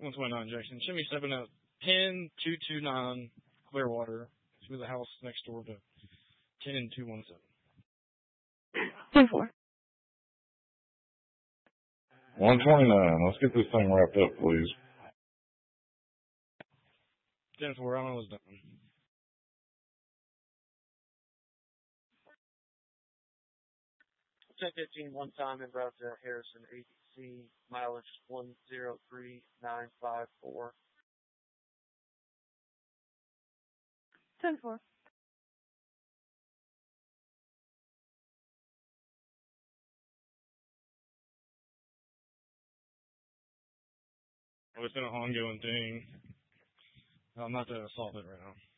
129 Jackson. Show me 7 out 10229 Clearwater. It's with the house next door to 10 and 217. 10-4. 129. Let's get this thing wrapped up, please. 10-4. I'm almost done. 10-15 one time in route to Harrison ATC, mileage 103954. 10-4. Well, it's been an ongoing thing. I'm not to solve it right now.